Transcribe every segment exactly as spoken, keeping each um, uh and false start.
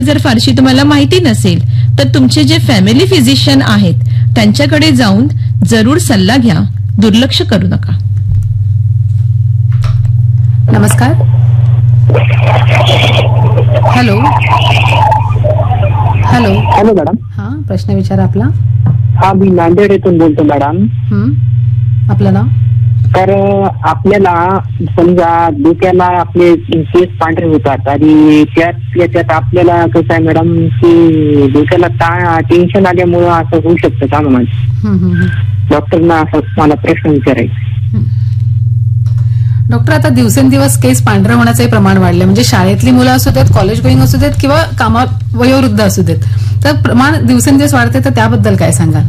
जर फारशी तुम्हाला माहिती नसेल तर तुमचे जे फॅमिली फिजिशियन आहेत त्यांच्याकडे जाऊन जरूर सल्ला घ्या, दुर्लक्ष करू नका. नमस्कार. Hello hello hello madam. हा, प्रश्न विचारा आपला. हा, मी नांदेड येथून बोलतो मॅडम. हम्म आपलं नाव? तर आपल्याला समजा डोक्याला आपले केस पांढरे होतात आणि त्यात याच्यात आपल्याला कसं आहे मॅडम की डोक्याला ताण टेन्शन आल्यामुळं असं होऊ शकतं का मॅडम? डॉक्टरना असं मला प्रश्न विचारायचा. डॉक्टर, आता दिवसेंदिवस केस पांढरे होण्याचे प्रमाण वाढले, म्हणजे शाळेतली मुलं असू देत, कॉलेज गोईंग असू देत किंवा कामा वयोवृद्ध असू देत, तर प्रमाण दिवसेंदिवस वाढते, तर त्याबद्दल काय सांगाल?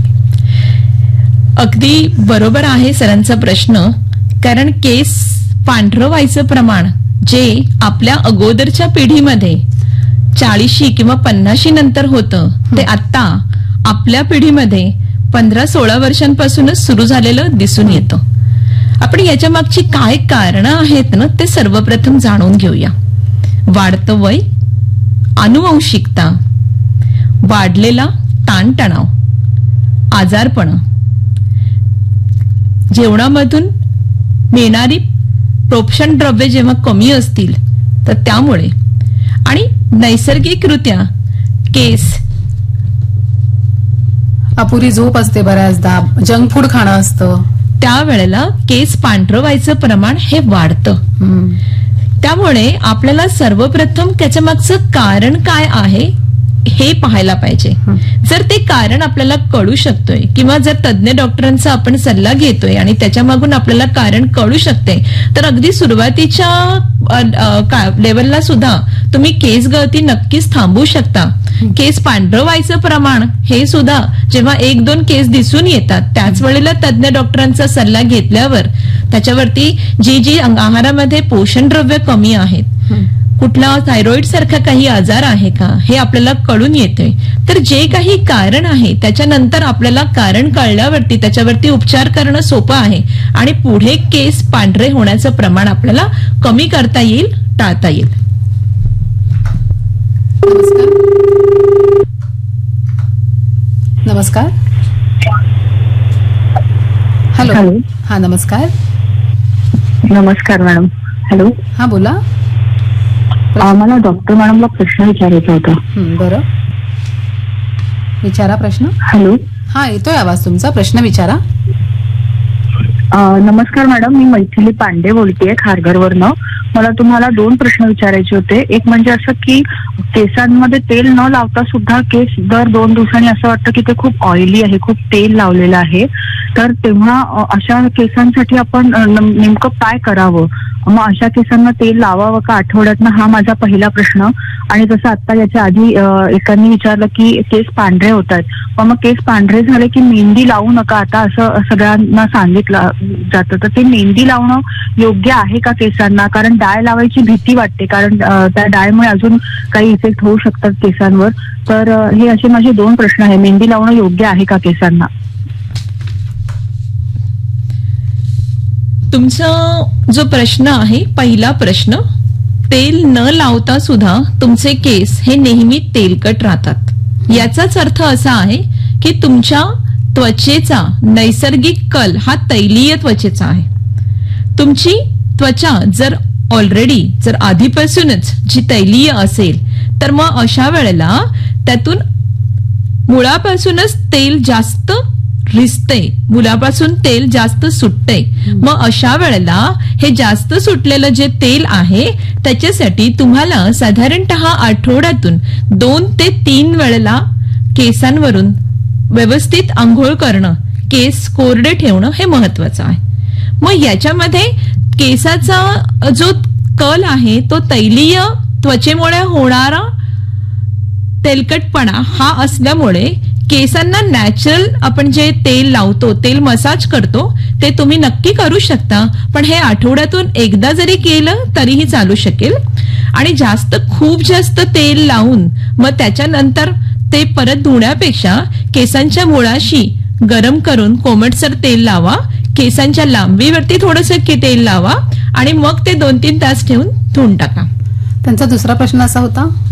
अगदी बरोबर आहे सरांचा प्रश्न. कारण केस पांढरं व्हायचं प्रमाण जे आपल्या अगोदरच्या पिढीमध्ये चाळीशी किंवा पन्नाशी नंतर होतं ते आता आपल्या पिढीमध्ये पंधरा सोळा वर्षांपासूनच सुरू झालेलं दिसून येतं. आपण याच्या मागची काय कारणं आहेत ना ते सर्वप्रथम जाणून घेऊया. वाढतं वय, आनुवंशिकता, वाढलेला ताणतणाव, आजारपण, जेवणामधून मिळणारी पोषण द्रव्ये जेव्हा कमी असतील तर त्यामुळे, आणि नैसर्गिकरित्या केस, अपुरी झोप असते, बऱ्याचदा जंक फूड खाणं असतं, त्यावेळेला केस पांढरं व्हायचं प्रमाण हे वाढतं. त्यामुळे आपल्याला सर्वप्रथम त्याच्या मागचं कारण काय आहे हे पाहायला पाहिजे. जर ते कारण आपल्याला कळू शकतोय किंवा जर तज्ञ डॉक्टरांचा आपण सल्ला घेतोय आणि त्याच्या मागून आपल्याला कारण कळू शकते, तर अगदी सुरुवातीच्या लेवलला सुद्धा तुम्ही केस गळती नक्कीच थांबवू शकता. केस पांढरं व्हायचं प्रमाण हे सुद्धा जेव्हा एक दोन केस दिसून येतात त्याच वेळेला तज्ञ डॉक्टरांचा सल्ला घेतल्यावर त्याच्यावरती जी जी आहारामध्ये पोषण द्रव्य कमी आहेत, कुठला थायरॉइड सारखा काही आजार आहे का हे आपल्याला कळून येते. तर जे काही कारण आहे त्याच्यानंतर आपल्याला कारण कळल्यावरती त्याच्यावरती उपचार करणं सोपं आहे आणि पुढे केस पांढरे होण्याचं प्रमाण आपल्याला कमी करता येईल, टाळता येईल. नमस्कार. हॅलो. हॅलो. हा, नमस्कार. नमस्कार मॅडम. हॅलो. हा, बोला. मला डॉक्टर मॅडमला प्रश्न विचारायचा होता. बरं, विचारा प्रश्न. हॅलो. हा, येतोय आवाज तुमचा, प्रश्न विचारा. नमस्कार मॅडम, मी मैथिली पांडे बोलतेय खारघरवरनं. मला तुम्हाला दोन प्रश्न विचारायचे होते. एक म्हणजे असं की केसांमध्ये तेल न लावता सुद्धा केस दर दोन दिवसांनी असं वाटतं की ते खूप ऑइली आहे, खूप तेल लावलेलं आहे, तर तेव्हा अशा केसांसाठी आपण नेमकं काय करावं? मग अशा केसांना तेल लावावं का आठवड्यातनं, हा माझा पहिला प्रश्न. आणि जसं आता याच्या आधी एकांनी विचारलं की केस पांढरे होतात, मग केस पांढरे झाले की मेहंदी लावू नका आता असं सगळ्यांना सांगितलं जातं, तर ते मेहंदी लावणं योग्य आहे का केसांना? कारण डाय लावायची भीती वाटते, कारण त्या डायमुळे अजून काही इफेक्ट होऊ शकतात केसांवर. तर हे असे माझे दोन प्रश्न आहे. मेहंदी लावणं योग्य आहे का केसांना? तुमचा जो प्रश्न आहे, पहिला प्रश्न, तेल न लावता सुद्धा तुमचे केस हे नेहमी तेलकट राहतात, याचाच अर्थ असा आहे की तुमच्या त्वचेचा नैसर्गिक कल हा तैलीय त्वचेचा आहे. तुमची त्वचा जर ऑलरेडी जर आधीपासूनच जी तैलीय असेल तर मग अशा वेळेला त्यातून मुळापासूनच तेल जास्त रिसते, मुलापासून तेल जास्त सुटते. मग अशा वेळेला हे जास्त सुटलेलं जे तेल आहे त्याच्यासाठी तुम्हाला साधारणतः आठवड्यातून दोन ते तीन वेळेला केसांवरून व्यवस्थित आंघोळ करणं, केस कोरडे ठेवणं हे महत्वाचं आहे. मग याच्यामध्ये केसाचा जो कल आहे तो तैलीय त्वचेमुळे होणारा तेलकटपणा हा असल्यामुळे केसांना नॅचरल आपण जे तेल लावतो, तेल मसाज करतो, ते तुम्ही नक्की करू शकता. पण हे आठवड्यातून एकदा जरी केलं तरीही चालू शकेल. आणि जास्त खूप जास्त तेल लावून मग त्याच्यानंतर ते परत धुण्यापेक्षा केसांच्या मुळाशी गरम करून कोमटसर तेल लावा, केसांच्या लांबीवरती थोडंसं तेल लावा आणि मग ते दोन तीन तास ठेवून धुवून टाका. त्यांचा दुसरा प्रश्न असा होता